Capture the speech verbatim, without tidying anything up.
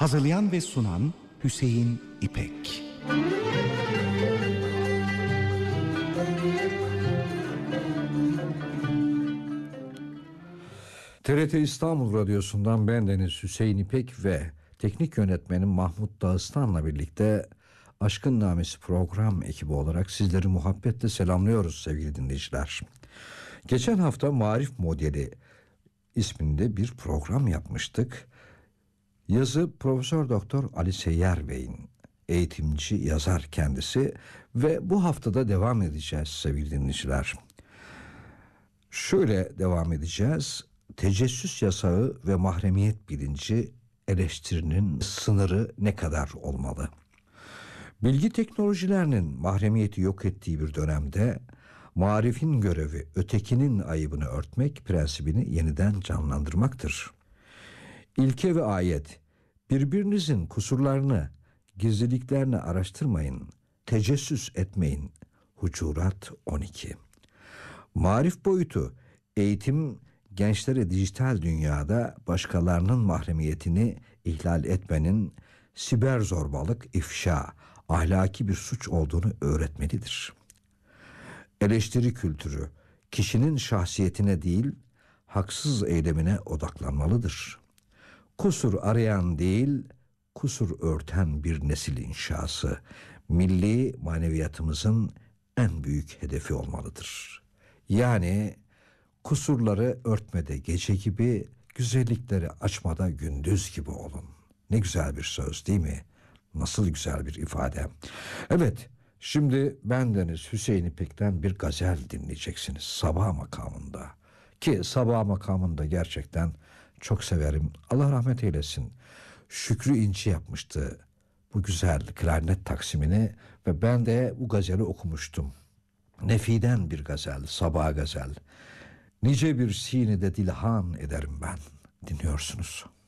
Hazırlayan ve sunan Hüseyin İpek. T R T İstanbul Radyosu'ndan bendeniz Hüseyin İpek ve teknik yönetmenim Mahmut Dağıstan'la birlikte Aşkın Namesi program ekibi olarak sizleri muhabbetle selamlıyoruz sevgili dinleyiciler. Geçen hafta Marif Modeli isminde bir program yapmıştık. Yazı Profesör Doktor Ali Seyyar Bey'in, eğitimci, yazar kendisi ve bu haftada devam edeceğiz sevgili dinleyiciler. Şöyle devam edeceğiz. Tecessüs yasağı ve mahremiyet bilinci eleştirinin sınırı ne kadar olmalı? Bilgi teknolojilerinin mahremiyeti yok ettiği bir dönemde marifin görevi ötekinin ayıbını örtmek prensibini yeniden canlandırmaktır. İlke ve ayet, birbirinizin kusurlarını, gizliliklerini araştırmayın, tecessüs etmeyin. Hucurat on iki. Marif boyutu, eğitim gençlere dijital dünyada başkalarının mahremiyetini ihlal etmenin siber zorbalık, ifşa, ahlaki bir suç olduğunu öğretmelidir. Eleştiri kültürü, kişinin şahsiyetine değil, haksız eylemine odaklanmalıdır. Kusur arayan değil, kusur örten bir nesil inşası, milli maneviyatımızın en büyük hedefi olmalıdır. Yani kusurları örtmede gece gibi, güzellikleri açmada gündüz gibi olun. Ne güzel bir söz değil mi? Nasıl güzel bir ifade. Evet, şimdi bendeniz Hüseyin İpek'ten bir gazel dinleyeceksiniz Sabah makamında. Ki Sabah makamında gerçekten çok severim. Allah rahmet eylesin. Şükrü İnci yapmıştı bu güzel klarnet taksimini ve ben de bu gazeli okumuştum. Nefiden bir gazel, Sabah gazel. Nice bir sinede dilhan ederim ben. Dinliyorsunuz.